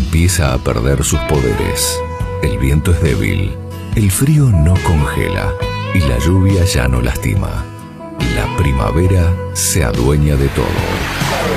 empieza a perder sus poderes. El viento es débil, el frío no congela y la lluvia ya no lastima. La primavera se adueña de todo.